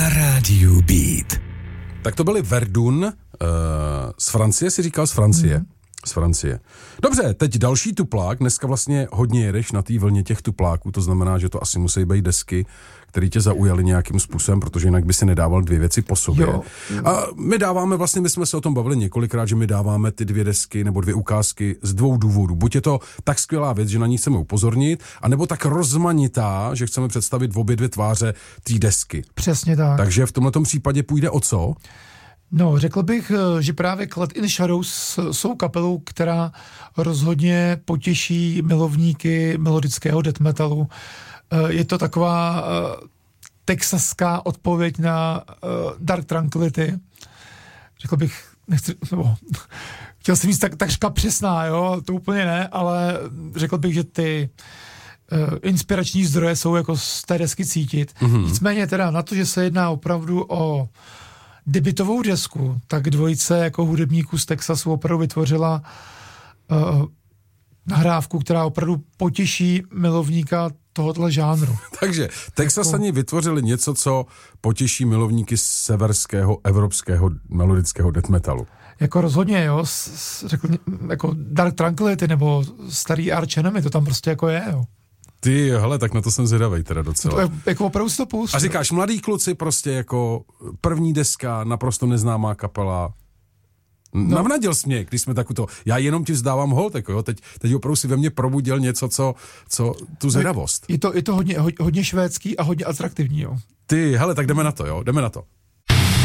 na rádiu Beat. Tak to byly Verdun z Francie, si říkal z Francie. Z Francie. Dobře, teď další tuplák. Dneska vlastně hodně jedeš na té vlně těch tupláků, to znamená, že to asi musí být desky, které tě zaujaly nějakým způsobem, protože jinak by si nedával dvě věci po sobě. Jo. A my jsme se o tom bavili několikrát, že my dáváme ty dvě desky nebo dvě ukázky z dvou důvodů. Buď je to tak skvělá věc, že na ní chceme upozornit, anebo tak rozmanitá, že chceme představit obě dvě tváře té desky. Přesně tak. Takže v tomhletom případě půjde o co? No, řekl bych, že právě Clad in Shadows jsou kapelou, která rozhodně potěší milovníky melodického death metalu. Je to taková texaská odpověď na Dark Tranquillity. Řekl bych, chtěl jsem říct takřka přesná, jo, to úplně ne, ale řekl bych, že ty inspirační zdroje jsou jako z té desky cítit. Nicméně teda na to, že se jedná opravdu o debutovou desku, tak dvojice jako hudebníků z Texasu opravdu vytvořila nahrávku, která opravdu potěší milovníka tohohle žánru. Takže Texasani vytvořili něco, co potěší milovníky severského, evropského melodického death metalu. Jako rozhodně, jo, řekl, jako Dark Tranquillity nebo starý Arch Enemy, to tam prostě jako je, jo. Ty, hele, tak na to jsem zvědavej teda docela. To jako opravdu si to pustí. A říkáš, mladý kluci prostě jako první deska, naprosto neznámá kapela. Navnadil jsi mě, když jsme takovou, já jenom ti vzdávám hold, jako jo, teď opravdu si ve mně probudil něco, co tu zvědavost. Je to hodně švédský a hodně atraktivní, jo. Ty, hele, tak jdeme na to, jo, jdeme na to.